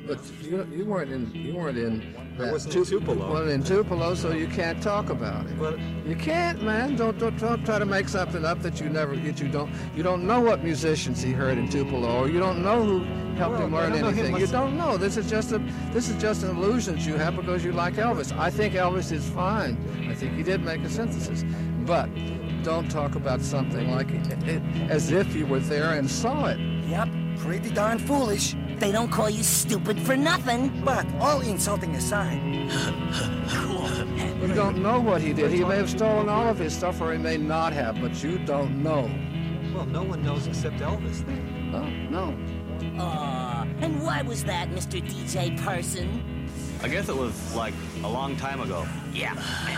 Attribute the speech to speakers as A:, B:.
A: But you weren't in.
B: I wasn't in Tupelo.
A: Well, in Tupelo, so you can't talk about it.
B: But
A: You can't, man. Don't try to make something up that you never get. You don't know what musicians he heard in Tupelo, or you don't know who helped him learn anything. You don't know. This is just an illusion that you have because you like Elvis. I think Elvis is fine. I think he did make a synthesis, but don't talk about something like it as if you were there and saw it.
C: Yep, pretty darn foolish.
D: They don't call you stupid for nothing.
C: But all insulting aside,
A: You don't know what he did. He may have stolen all of his stuff, or he may not have, but you don't know.
B: well, no one knows except Elvis then.
A: Oh, no.
D: And why was that, Mr. DJ Person?
E: I guess it was like a long time ago.
D: Yeah.